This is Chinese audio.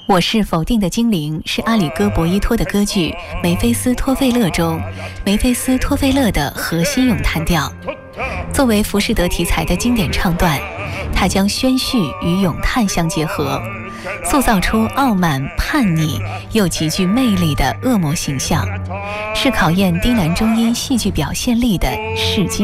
我是否定的精灵是阿里戈博伊托的歌剧《梅菲斯托费勒》中梅菲斯托费勒的核心咏叹调。作为浮士德题材的经典唱段，它将宣叙与咏叹相结合，塑造出傲慢、叛逆又极具魅力的恶魔形象，是考验低难中音戏剧表现力的试金